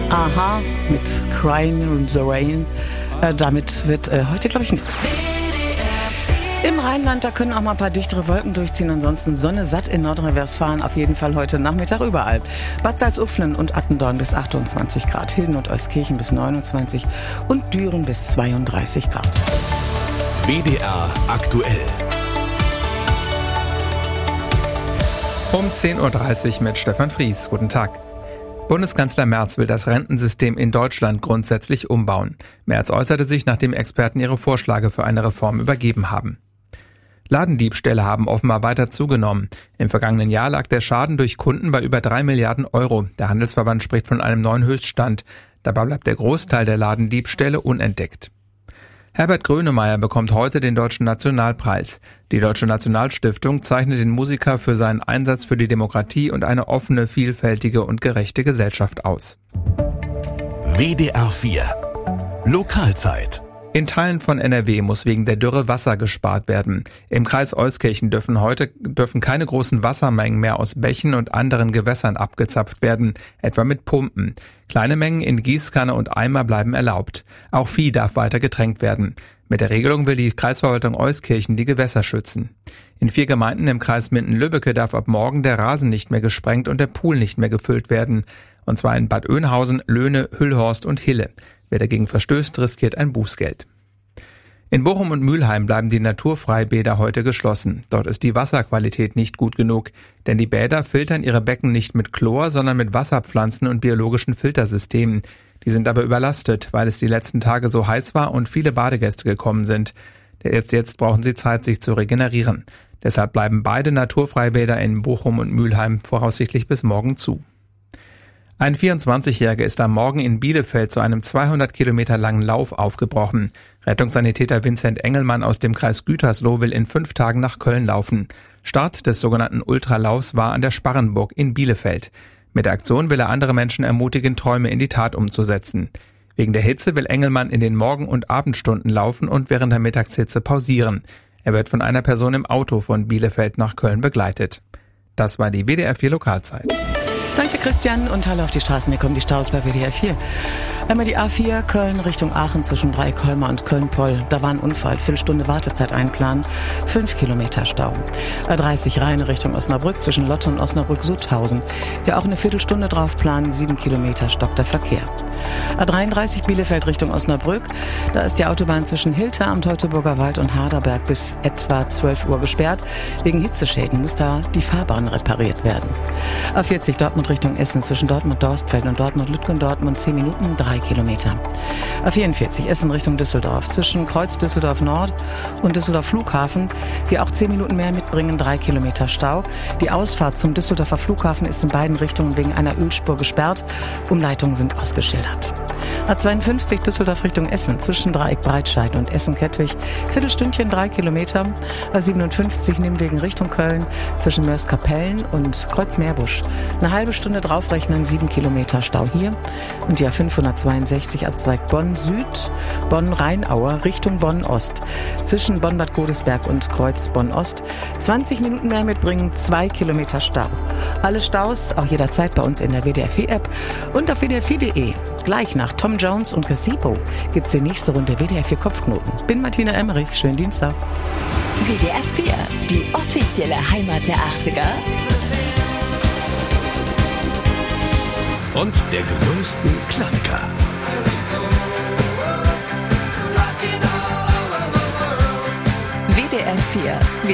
Aha mit Crying in the Rain. Damit wird heute, glaube ich, nichts. Im Rheinland, da können auch mal ein paar dichtere Wolken durchziehen. Ansonsten Sonne satt in Nordrhein-Westfalen. Auf jeden Fall heute Nachmittag überall. Bad Salzuflen und Attendorn bis 28 Grad. Hilden und Euskirchen bis 29 und Düren bis 32 Grad. WDR aktuell. Um 10.30 Uhr mit Stefan Fries. Guten Tag. Bundeskanzler Merz will das Rentensystem in Deutschland grundsätzlich umbauen. Merz äußerte sich, nachdem Experten ihre Vorschläge für eine Reform übergeben haben. Ladendiebstähle haben offenbar weiter zugenommen. Im vergangenen Jahr lag der Schaden durch Kunden bei über 3 Milliarden Euro. Der Handelsverband spricht von einem neuen Höchststand. Dabei bleibt der Großteil der Ladendiebstähle unentdeckt. Herbert Grönemeyer bekommt heute den Deutschen Nationalpreis. Die Deutsche Nationalstiftung zeichnet den Musiker für seinen Einsatz für die Demokratie und eine offene, vielfältige und gerechte Gesellschaft aus. WDR 4 Lokalzeit. In Teilen von NRW muss wegen der Dürre Wasser gespart werden. Im Kreis Euskirchen dürfen keine großen Wassermengen mehr aus Bächen und anderen Gewässern abgezapft werden, etwa mit Pumpen. Kleine Mengen in Gießkanne und Eimer bleiben erlaubt. Auch Vieh darf weiter getränkt werden. Mit der Regelung will die Kreisverwaltung Euskirchen die Gewässer schützen. In 4 Gemeinden im Kreis Minden-Lübbecke darf ab morgen der Rasen nicht mehr gesprengt und der Pool nicht mehr gefüllt werden. Und zwar in Bad Oeynhausen, Löhne, Hüllhorst und Hille. Wer dagegen verstößt, riskiert ein Bußgeld. In Bochum und Mülheim bleiben die Naturfreibäder heute geschlossen. Dort ist die Wasserqualität nicht gut genug, denn die Bäder filtern ihre Becken nicht mit Chlor, sondern mit Wasserpflanzen und biologischen Filtersystemen. Die sind aber überlastet, weil es die letzten Tage so heiß war und viele Badegäste gekommen sind. Jetzt brauchen sie Zeit, sich zu regenerieren. Deshalb bleiben beide Naturfreibäder in Bochum und Mülheim voraussichtlich bis morgen zu. Ein 24-Jähriger ist am Morgen in Bielefeld zu einem 200 Kilometer langen Lauf aufgebrochen. Rettungssanitäter Vincent Engelmann aus dem Kreis Gütersloh will in 5 Tagen nach Köln laufen. Start des sogenannten Ultralaufs war an der Sparrenburg in Bielefeld. Mit der Aktion will er andere Menschen ermutigen, Träume in die Tat umzusetzen. Wegen der Hitze will Engelmann in den Morgen- und Abendstunden laufen und während der Mittagshitze pausieren. Er wird von einer Person im Auto von Bielefeld nach Köln begleitet. Das war die WDR 4 Lokalzeit. Danke Christian und hallo auf die Straßen. Hier kommen die Staus bei WDR 4. Einmal die A4 Köln Richtung Aachen zwischen Dreieckholmer und Köln-Poll. Da war ein Unfall. Viertelstunde Wartezeit einplanen. 5 Kilometer Stau. A30 Rhein Richtung Osnabrück zwischen Lotte und Osnabrück-Sudhausen. Hier auch eine Viertelstunde drauf planen. 7 Kilometer stockt der Verkehr. A33 Bielefeld Richtung Osnabrück. Da ist die Autobahn zwischen Hilter am Teutoburger Wald und Harderberg bis etwa 12 Uhr gesperrt. Wegen Hitzeschäden muss da die Fahrbahn repariert werden. A40 Dortmund Richtung Essen zwischen Dortmund-Dorstfeld und Dortmund-Lütgendortmund 10 Minuten 3 Kilometer. A44 Essen Richtung Düsseldorf zwischen Kreuz Düsseldorf Nord und Düsseldorf Flughafen. Hier auch 10 Minuten mehr mitbringen, 3 Kilometer Stau. Die Ausfahrt zum Düsseldorfer Flughafen ist in beiden Richtungen wegen einer Ölspur gesperrt. Umleitungen sind ausgeschildert. A52 Düsseldorf Richtung Essen zwischen Dreieck Breitscheid und Essen-Kettwig. Viertelstündchen 3 Kilometer. A57 Nimwegen Richtung Köln zwischen Mörs-Kapellen und Kreuz-Meerbusch. Eine halbe Stunde draufrechnen, 7 Kilometer Stau hier. Und die A562 Abzweig Bonn Süd, Bonn-Rheinaue Richtung Bonn-Ost. Zwischen Bonn-Bad Godesberg und Kreuz Bonn-Ost. 20 Minuten mehr mitbringen, 2 Kilometer Stau. Alle Staus auch jederzeit bei uns in der WDR 4 App und auf WDR4.de. Gleich nach Tom Jones und Gazebo gibt's die nächste Runde WDR 4 Kopfknoten. Bin Martina Emmerich, schönen Dienstag. WDR 4, die offizielle Heimat der 80er. Und der größten Klassiker. WDR 4.